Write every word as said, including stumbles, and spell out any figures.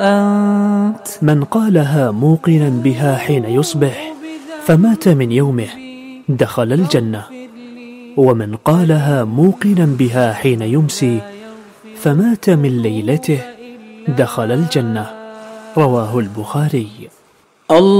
أنت. من قالها موقنا بها حين يصبح فمات من يومه دخل الجنة، ومن قالها موقنا بها حين يمسي فمات من ليلته دخل الجنة. رواه البخاري. الله